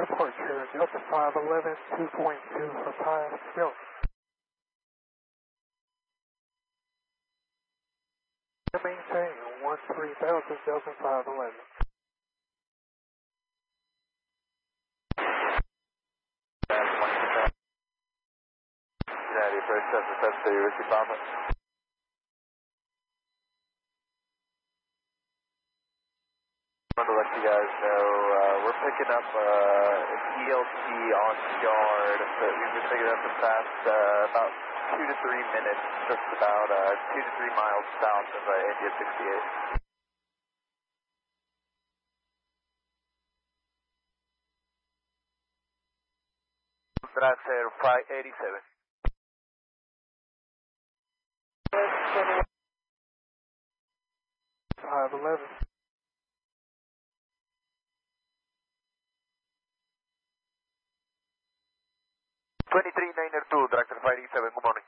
departure, Delta 511, 2.2 for pass, go. Maintain 13,000, Delta 511. Cincinnati, approach 773, Whiskey Papa. I want to let you guys know, we're picking up an ELT on guard, but we've been picking up the past about 2 to 3 minutes, just about 2 to 3 miles south of India 68. Drive 587. 511. 23 Niner 2, Director 587, good morning.